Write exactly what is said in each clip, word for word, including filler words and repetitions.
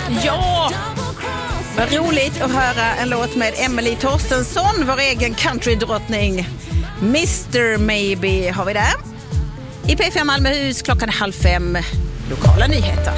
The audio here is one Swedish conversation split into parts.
Ja, vad roligt att höra en låt med Emily Torstensson, vår egen countrydrottning. mister Maybe har vi där. I P fem Malmöhus klockan halv fem, lokala nyheter.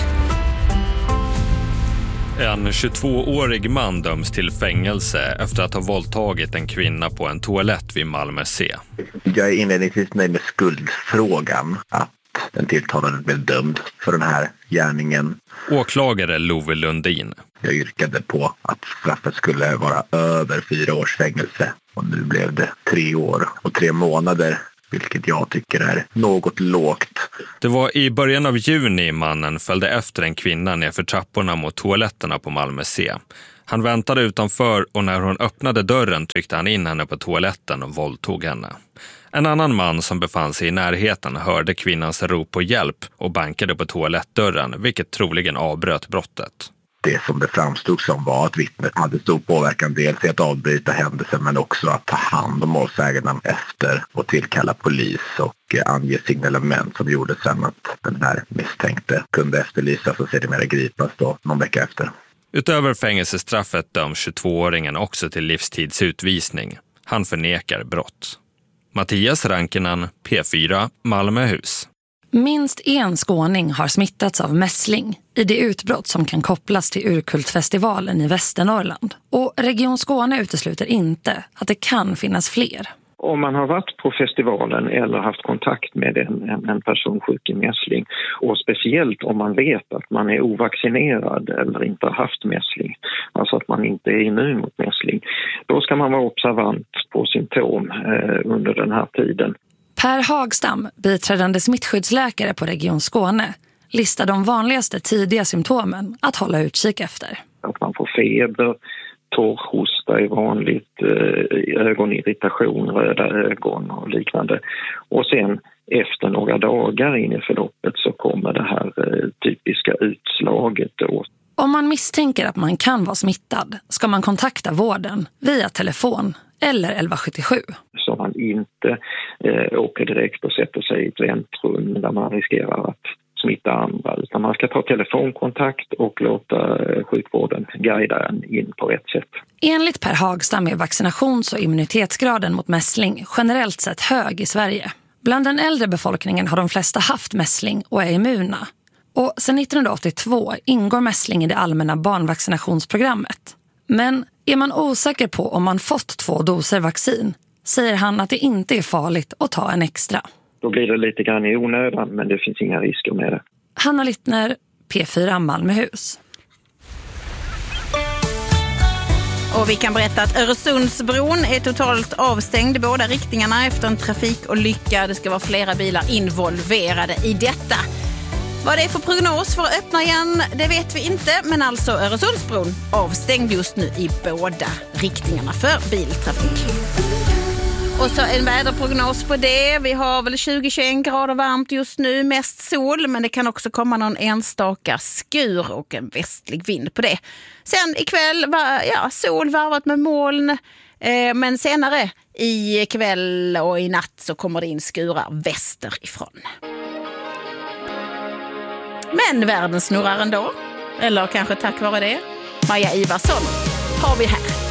En tjugotvåårig man döms till fängelse efter att ha våldtagit en kvinna på en toalett vid Malmö C. Jag är inledningsvis nöjd med skuldfrågan, att den tilltalade blev dömd för den här gärningen. Åklagare Love Lundin. Jag yrkade på att straffet skulle vara över fyra års fängelse och nu blev det tre år och tre månader. Vilket jag tycker är något lågt. Det var i början av juni mannen följde efter en kvinna ner för trapporna mot toaletterna på Malmö C. Han väntade utanför och när hon öppnade dörren tryckte han in henne på toaletten och våldtog henne. En annan man som befann sig i närheten hörde kvinnans rop på hjälp och bankade på toalettdörren, vilket troligen avbröt brottet. Det som det framstod som var att vittnet hade stor påverkan dels i att avbryta händelsen men också att ta hand om målsäganden efter och tillkalla polis och ange signalement som gjorde sen att den här misstänkte kunde efterlysas och sedermera gripas då någon vecka efter. Utöver fängelsestraffet döms tjugotvååringen också till livstidsutvisning. Han förnekar brott. Mattias Rankinen, P fyra, Malmöhus. Minst en skåning har smittats av mässling i det utbrott som kan kopplas till Urkultfestivalen i Västernorrland. Och Region Skåne utesluter inte att det kan finnas fler. Om man har varit på festivalen eller haft kontakt med en, en, en person sjuk i mässling och speciellt om man vet att man är ovaccinerad eller inte har haft mässling, alltså att man inte är immun mot mässling, då ska man vara observant på symptom eh, under den här tiden. Per Hagstam, biträdande smittskyddsläkare på Region Skåne, listar de vanligaste tidiga symptomen att hålla utkik efter. Att man får feber, torrhosta är vanligt, ögonirritation, röda ögon och liknande. Och sen efter några dagar in i förloppet så kommer det här typiska utslaget då. Om man misstänker att man kan vara smittad ska man kontakta vården via telefon eller elva sjuttiosju. Så man inte eh, åker direkt och sätter sig i ett väntrum där man riskerar att smitta andra. Utan man ska ta telefonkontakt och låta eh, sjukvården guida en in på rätt sätt. Enligt Per Hagstam är vaccinations- och immunitetsgraden mot mässling generellt sett hög i Sverige. Bland den äldre befolkningen har de flesta haft mässling och är immuna. Och sedan nittonhundraåttiotvå ingår mässling i det allmänna barnvaccinationsprogrammet. Men är man osäker på om man fått två doser vaccin säger han att det inte är farligt att ta en extra. Då blir det lite grann i onödan men det finns inga risker med det. Hanna Littner, P fyra Malmöhus. Och vi kan berätta att Öresundsbron är totalt avstängd i båda riktningarna efter en trafikolycka. Det ska vara flera bilar involverade i detta. Vad det är för prognos för att öppna igen, det vet vi inte. Men alltså Öresundsbron avstängd just nu i båda riktningarna för biltrafik. Och så en väderprognos på det. Vi har väl tjugo till tjugoett grader varmt just nu, mest sol. Men det kan också komma någon enstaka skur och en västlig vind på det. Sen ikväll, ja, sol varvat med moln. Eh, men senare i kväll och i natt så kommer det in skurar västerifrån. Men världen snurrar ändå. Eller kanske tack vare det. Maja Ivarsson har vi här.